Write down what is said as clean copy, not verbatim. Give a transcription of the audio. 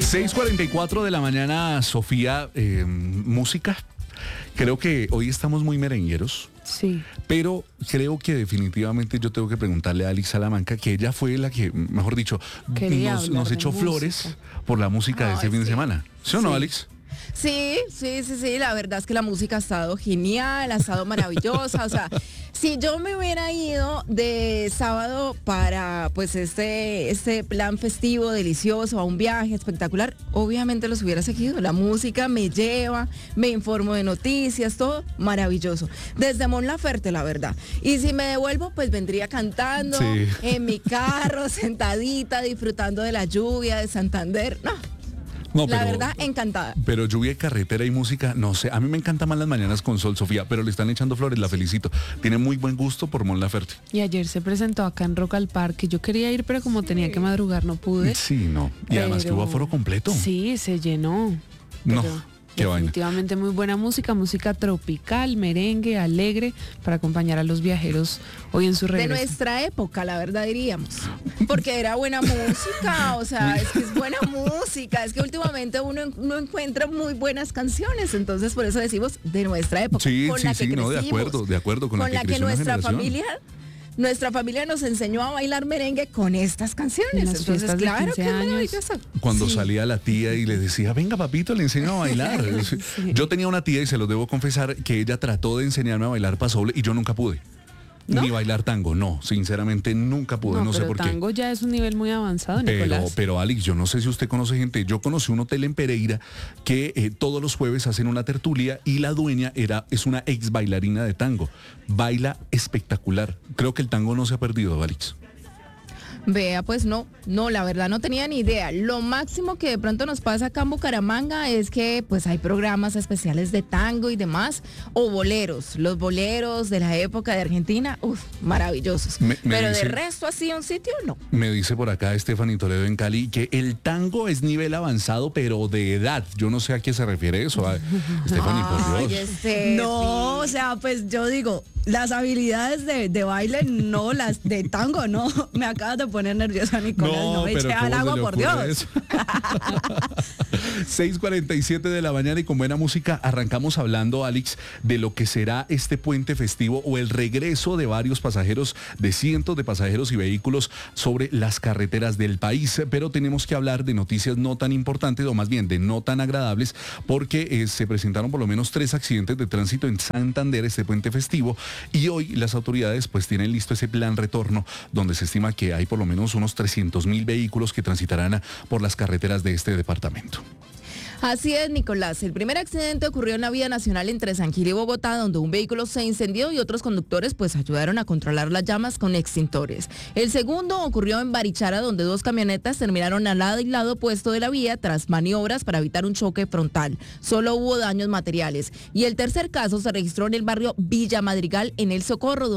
6:44 de la mañana, Sofía, música. Creo que hoy estamos muy merengueros. Sí. Pero creo que definitivamente yo tengo que preguntarle a Alex Salamanca, que ella fue la que, mejor dicho, nos echó flores por la música de este fin de semana. ¿Sí o no, Alex? Sí, la verdad es que la música ha estado genial, ha estado maravillosa, o sea, si yo me hubiera ido de sábado para pues este plan festivo delicioso, a un viaje espectacular, obviamente los hubiera seguido. La música me lleva, me informo de noticias, todo maravilloso. Desde Mon Laferte, la verdad. Y si me devuelvo, pues vendría cantando en mi carro, sentadita, disfrutando de la lluvia de Santander. No, la verdad, encantada. Pero lluvia, carretera y música, no sé. A mí me encantan más las mañanas con sol, Sofía, pero le están echando flores, la felicito. Tiene muy buen gusto por Mon Laferte. Y ayer se presentó acá en Rock al Parque. Yo quería ir, pero como tenía que madrugar, no pude. Sí, no. Y además que hubo aforo completo. Sí, se llenó. No. Qué vaina. Definitivamente muy buena música tropical, merengue, alegre, para acompañar a los viajeros hoy en su regreso. De nuestra época, la verdad diríamos. Porque era buena música, o sea, es que es buena música. Es que últimamente uno encuentra muy buenas canciones, entonces por eso decimos de nuestra época. Sí, no, de acuerdo con la que nuestra familia nos enseñó a bailar merengue con estas canciones. Entonces, claro que es maravilloso. Cuando salía la tía y le decía, venga papito, le enseño a bailar. Sí. Yo tenía una tía, y se lo debo confesar, que ella trató de enseñarme a bailar pasoble y yo nunca pude. ¿No? Ni bailar tango, no, sinceramente nunca pude, no sé por qué. Tango ya es un nivel muy avanzado, Nicolás. Pero Alex, yo no sé si usted conoce gente, yo conocí un hotel en Pereira que todos los jueves hacen una tertulia y la dueña es una ex bailarina de tango, baila espectacular. Creo que el tango no se ha perdido, Alex. Vea, pues no, la verdad no tenía ni idea. Lo máximo que de pronto nos pasa acá en Bucaramanga es que pues hay programas especiales de tango y demás, o boleros, los boleros de la época de Argentina, maravillosos. Pero de resto así un sitio, no. Me dice por acá Stephanie Toledo en Cali que el tango es nivel avanzado, pero de edad. Yo no sé a qué se refiere eso, Stephanie, por Dios. No, o sea, pues yo digo, las habilidades de baile, no, las de tango, no. Me acabas de poner nerviosa, Nicolás. No me eché al agua, por Dios. 6:47 de la mañana y con buena música arrancamos hablando, Alex, de lo que será este puente festivo o el regreso de varios pasajeros, de cientos de pasajeros y vehículos sobre las carreteras del país. Pero tenemos que hablar de noticias no tan importantes, o más bien de no tan agradables, porque se presentaron por lo menos 3 accidentes de tránsito en Santander este puente festivo. Y hoy las autoridades pues tienen listo ese plan retorno, donde se estima que hay por lo menos unos 300.000 vehículos que transitarán por las carreteras de este departamento. Así es, Nicolás. El primer accidente ocurrió en la vía nacional entre San Gil y Bogotá, donde un vehículo se incendió y otros conductores pues ayudaron a controlar las llamas con extintores. El segundo ocurrió en Barichara, donde 2 camionetas terminaron al lado y lado opuesto de la vía tras maniobras para evitar un choque frontal. Solo hubo daños materiales. Y el tercer caso se registró en el barrio Villa Madrigal, en El Socorro,